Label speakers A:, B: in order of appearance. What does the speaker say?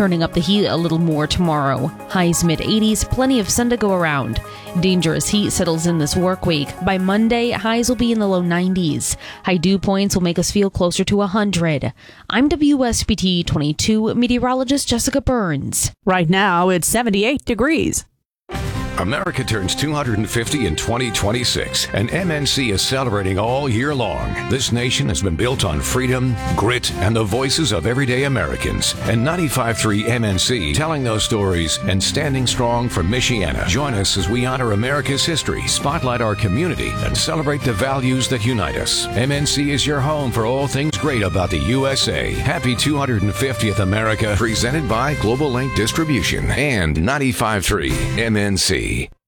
A: turning up the heat a little more tomorrow. Highs mid-80s, plenty of sun to go around. Dangerous heat settles in this work week. By Monday, highs will be in the low 90s. High dew points will make us feel closer to 100. I'm WSBT 22 meteorologist Jessica Burns.
B: Right now, it's 78 degrees.
C: America turns 250 in 2026, and MNC is celebrating all year long. This nation has been built on freedom, grit, and the voices of everyday Americans. And 95.3 MNC telling those stories and standing strong for Michiana. Join us as we honor America's history, spotlight our community, and celebrate the values that unite us. MNC is your home for all things great about the USA. Happy 250th America, presented by Global Link Distribution and 95.3 MNC.